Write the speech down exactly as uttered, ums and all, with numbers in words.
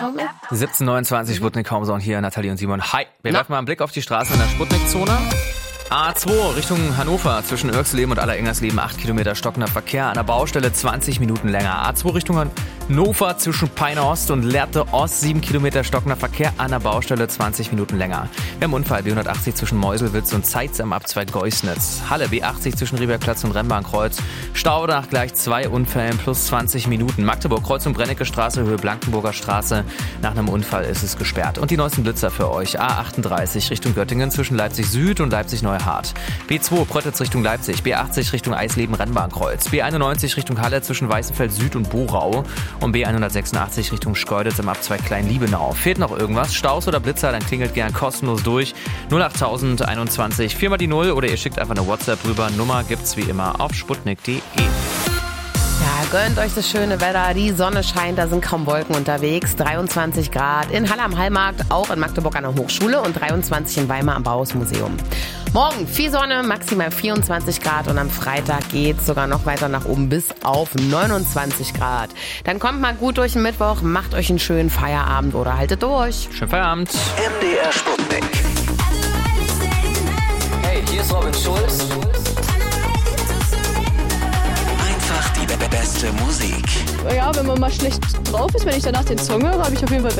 siebzehn neunundzwanzig Sputnik Homezone hier, Nathalie und Simon. Hi, wir werfen mal einen Blick auf die Straße in der Sputnik-Zone. A zwei Richtung Hannover, zwischen Irxleben und Allerengersleben acht Kilometer stockender Verkehr, an der Baustelle zwanzig Minuten länger. A zwei Richtung Hannover, zwischen Peine Ost und Lehrte Ost sieben Kilometer stockender Verkehr, an der Baustelle zwanzig Minuten länger. Wir haben Unfall B hundertachtzig zwischen Meuselwitz und Zeitz am Abzweig Geusnitz. Halle B achtzig zwischen Riebergplatz und Rennbahnkreuz. Stau nach gleich zwei Unfällen plus zwanzig Minuten. Magdeburg Kreuzung Brennecke Straße, Höhe Blankenburger Straße. Nach einem Unfall ist es gesperrt. Und die neuesten Blitzer für euch. A achtunddreißig Richtung Göttingen zwischen Leipzig Süd und Leipzig Neuhardt. B zwei Pröttitz Richtung Leipzig. B achtzig Richtung Eisleben Rennbahnkreuz. B einundneunzig Richtung Halle zwischen Weißenfeld Süd und Borau. Und B hundertsechsundachtzig Richtung Schkeuditz im Abzweig Klein-Liebenau. Fehlt noch irgendwas? Staus oder Blitzer? Dann klingelt gern kostenlos durch. null acht null eins eins, viermal die Null oder ihr schickt einfach eine WhatsApp rüber. Nummer gibt's wie immer auf sputnik punkt de. Ja, gönnt euch das schöne Wetter. Die Sonne scheint, da sind kaum Wolken unterwegs. dreiundzwanzig Grad in Halle am Hallmarkt, auch in Magdeburg an der Hochschule und dreiundzwanzig in Weimar am Bauhausmuseum. Morgen viel Sonne, maximal vierundzwanzig Grad und am Freitag geht's sogar noch weiter nach oben bis auf neunundzwanzig Grad. Dann kommt mal gut durch den Mittwoch, macht euch einen schönen Feierabend oder haltet durch. Schönen Feierabend. M D R Sputnik. Hey, hier ist Robin Schulz. Einfach die be- beste Musik. Ja, wenn man mal schlecht drauf ist, wenn ich danach den Song höre, habe ich auf jeden Fall